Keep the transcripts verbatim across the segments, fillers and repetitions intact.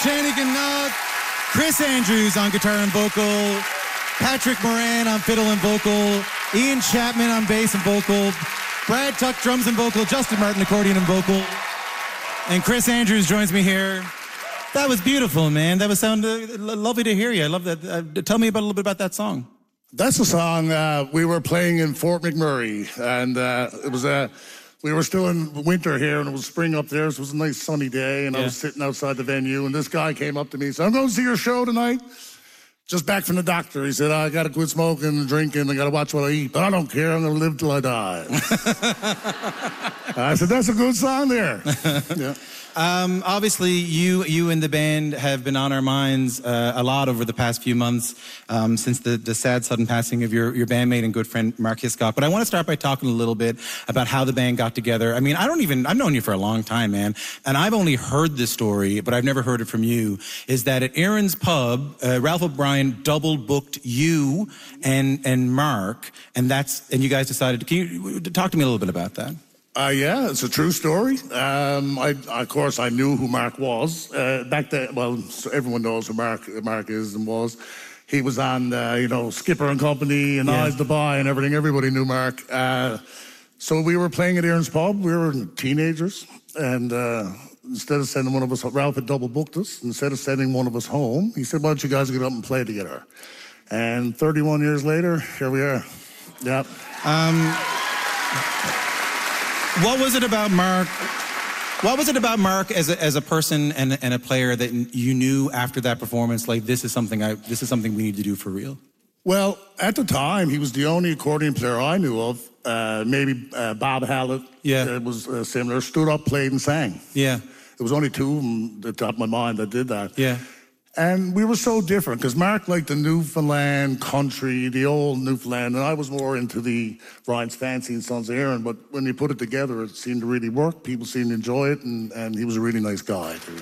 Shanigan Knott, Chris Andrews on guitar and vocal, Patrick Moran on fiddle and vocal, Ian Chapman on bass and vocal, Brad Tuck drums and vocal, Justin Martin accordion and vocal, and Chris Andrews joins me here. That was beautiful, man. That was sound uh, lovely to hear you. I love that. Uh, tell me about, a little bit about that song. That's a song uh, we were playing in Fort McMurray, and uh, it was a. Uh, we were still in winter here, and it was spring up there. So it was a nice sunny day, and yeah. I was sitting outside the venue, and this guy came up to me and said, "I'm going to see your show tonight. Just back from the doctor." He said, "I got to quit smoking and drinking. I got to watch what I eat, but I don't care. I'm going to live till I die." I said, "That's a good song there." Yeah. Um, obviously, you you and the band have been on our minds uh, a lot over the past few months um, since the, the sad, sudden passing of your, your bandmate and good friend, Mark Hiscock. But I want to start by talking a little bit about how the band got together. I mean, I don't even, I've known you for a long time, man, and I've only heard this story, but I've never heard it from you, is that at Aaron's Pub, uh, Ralph O'Brien double booked you and, and Mark, and that's, and you guys decided to, can you talk to me a little bit about that? Uh, yeah, it's a true story. Um, I, of course, I knew who Mark was. Uh, back then, well, so everyone knows who Mark Mark is and was. He was on, uh, you know, Skipper and Company and yeah. Eyes to Buy and everything. Everybody knew Mark. Uh, so we were playing at Aaron's Pub. We were teenagers. And uh, instead of sending one of us, Ralph had double booked us. Instead of sending one of us home, he said, "Why don't you guys get up and play together?" And thirty-one years later, here we are. Yep. Um... What was it about Mark? What was it about Mark as a, as a person and, and a player that you knew after that performance, like this is something I this is something we need to do for real? Well, at the time, he was the only accordion player I knew of. Uh, maybe uh, Bob Hallett. Yeah, uh, was uh, similar. Stood up, played, and sang. Yeah, it was only two of them at the top of my mind that did that. Yeah. And we were so different because Mark liked the Newfoundland country, the old Newfoundland, and I was more into the Ryan's Fancy and Sons of Aaron. But when you put it together, it seemed to really work. People seemed to enjoy it, and, and he was a really nice guy, too.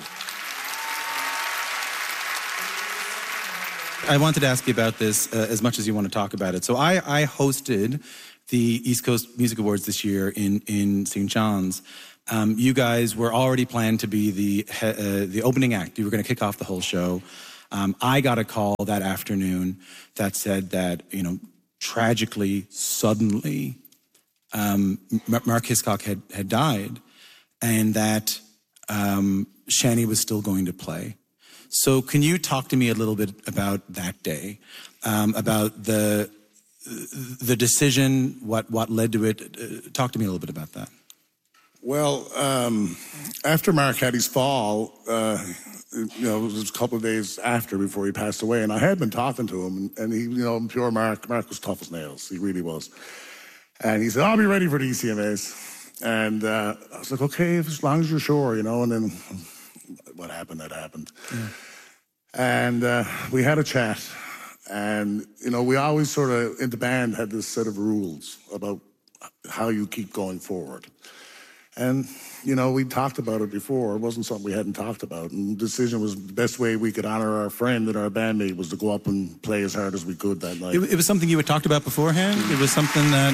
I wanted to ask you about this uh, as much as you want to talk about it. So I, I hosted the East Coast Music Awards this year in, in Saint John's. Um, you guys were already planned to be the uh, the opening act. You were going to kick off the whole show. Um, I got a call that afternoon that said that, you know, tragically, suddenly, um, Mark Hiscock had, had died, and that um, Shani was still going to play. So can you talk to me a little bit about that day, um, about the the decision, what what led to it? Uh, talk to me a little bit about that. Well, um, after Mark had his fall, uh, you know, it was a couple of days after before he passed away, and I had been talking to him, and, and he, you know, pure Mark, Mark was tough as nails. He really was. And he said, "I'll be ready for the E C M As." And uh, I was like, "Okay, as long as you're sure, you know." And then what happened, that happened. Yeah. And uh, we had a chat, and, you know, we always sort of, in the band, had this set of rules about how you keep going forward. And, you know, we talked about it before. It wasn't something we hadn't talked about. And the decision was the best way we could honor our friend and our bandmate was to go up and play as hard as we could that night. It, it was something you had talked about beforehand? It was something that...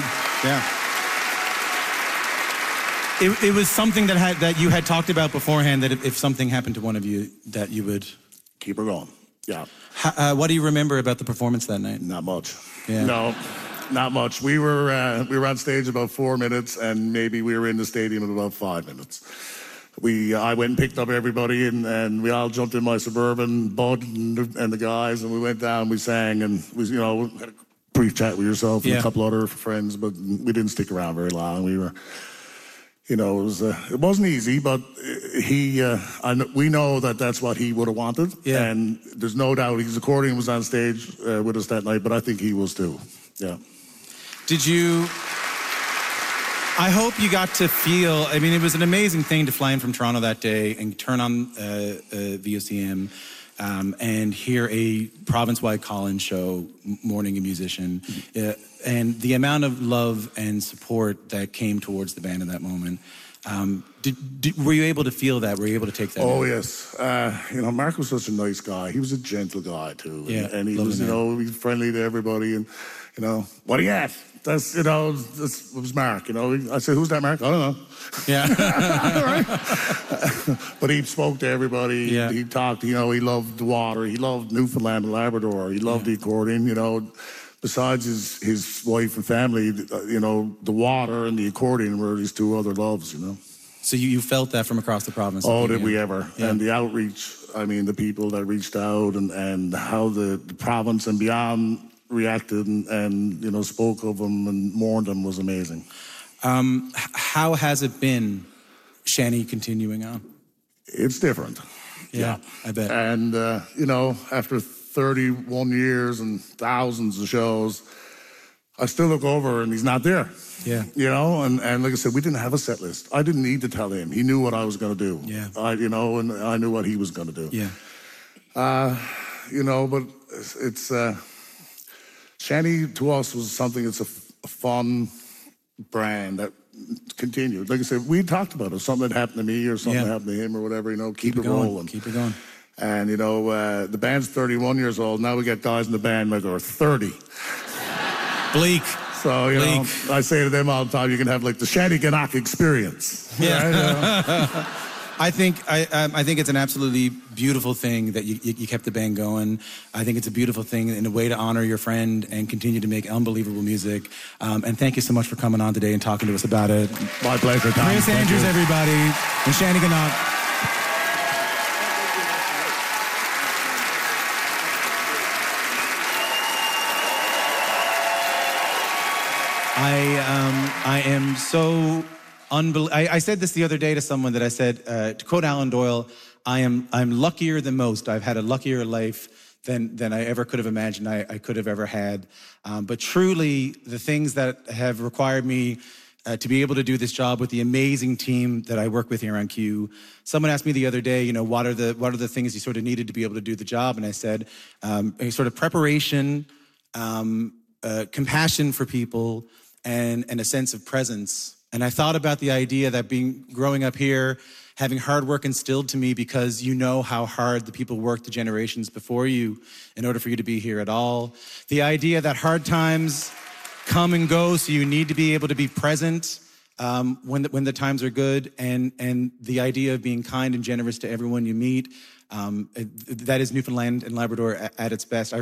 Yeah. It, it was something that had that you had talked about beforehand, that if, if something happened to one of you, that you would... Keep her going. Yeah. How, uh, what do you remember about the performance that night? Not much. Yeah. No. Not much. We were uh, we were on stage about four minutes, and maybe we were in the stadium in about five minutes. We I went and picked up everybody, and, and we all jumped in my Suburban, Bud and, and the guys, and we went down. We sang, and we you know had a brief chat with yourself and yeah. a couple other friends, but we didn't stick around very long. We were, you know, it was uh, it wasn't easy, but he uh, I, we know that that's what he would have wanted, yeah. and there's no doubt his accordion was on stage uh, with us that night, but I think he was too. Yeah. Did you, I hope you got to feel, I mean, it was an amazing thing to fly in from Toronto that day and turn on uh, uh, V O C M um, and hear a province-wide call-in show, Morning a Musician, mm-hmm. uh, and the amount of love and support that came towards the band in that moment. Um, did, did, were you able to feel that? Were you able to take that? Oh, in? yes. Uh, you know, Mark was such a nice guy. He was a gentle guy, too. Yeah, And, and he lovely was, you man. know, he was friendly to everybody. And, you know, what are you at? That's, you know, that's, it was Mark, you know. I said, who's that, Mark? I don't know. Yeah. But he spoke to everybody. Yeah. He talked, you know, he loved the water. He loved Newfoundland and Labrador. He loved Yeah. the accordion, you know. Besides his, his wife and family, you know, the water and the accordion were his two other loves, you know. So you, you felt that from across the province? Oh, yeah. did we ever. Yeah. And the outreach, I mean, the people that reached out and, and how the, the province and beyond reacted and, and, you know, spoke of them and mourned them was amazing. Um, how has it been, Shanny, continuing on? It's different. Yeah, I bet. And, uh, you know, after thirty-one years and thousands of shows, I still look over and he's not there. Yeah. You know, and, and like I said, we didn't have a set list. I didn't need to tell him. He knew what I was going to do. Yeah. I, you know, and I knew what he was going to do. Yeah. Uh, you know, but it's, it's uh, Shanny to us was something, it's a, f- a fun brand that continued. Like I said, we talked about it. Something that happened to me or something Yeah. that happened to him or whatever, you know, keep, Keep it, it going. rolling. Keep it going. And, you know, uh, the band's thirty-one years old. Now we got guys in the band that are thirty. Bleak. So, you know, Bleak. I say to them all the time, you can have like the Shanneyganock experience. Yeah. Right? You know? I think I um, I think it's an absolutely beautiful thing that you, you you kept the band going. I think it's a beautiful thing in a way to honor your friend and continue to make unbelievable music. Um, and thank you so much for coming on today and talking to us about it. My pleasure, Tom. Chris Thank Andrews, you. everybody, and Shanneyganock. I um, I am so unbel- I, I said this the other day to someone that I said, uh, to quote Alan Doyle, I am I'm luckier than most. I've had a luckier life than than I ever could have imagined I, I could have ever had. Um, but truly, the things that have required me uh, to be able to do this job with the amazing team that I work with here on Q. Someone asked me the other day, you know, what are the what are the things you sort of needed to be able to do the job? And I said, um, a sort of preparation, um, uh, compassion for people, and, and a sense of presence. And I thought about the idea that being growing up here, having hard work instilled to me because you know how hard the people worked the generations before you in order for you to be here at all. The idea that hard times come and go, so you need to be able to be present um, when, the, when the times are good, and, and the idea of being kind and generous to everyone you meet. Um, that is Newfoundland and Labrador at, at its best. I